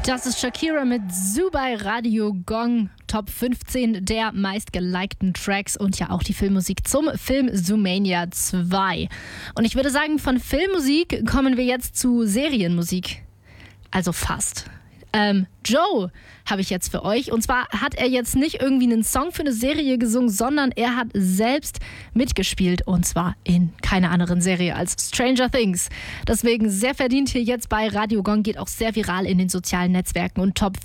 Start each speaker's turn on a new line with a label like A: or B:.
A: Das ist Shakira mit Zoo bei Radio Gong, Top 15 der meistgelikten Tracks und ja auch die Filmmusik zum Film Zoomania 2. Und ich würde sagen, von Filmmusik kommen wir jetzt zu Serienmusik. Also fast. Joe habe ich jetzt für euch. Und zwar hat er jetzt nicht irgendwie einen Song für eine Serie gesungen, sondern er hat selbst mitgespielt. Und zwar in keiner anderen Serie als Stranger Things. Deswegen sehr verdient hier jetzt bei Radio Gong, geht auch sehr viral in den sozialen Netzwerken und Top